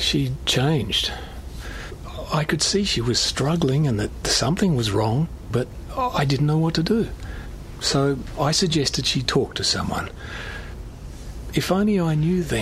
She'd changed. I could see she was struggling and that something was wrong, but I didn't know what to do. So I suggested she talk to someone. If only I knew then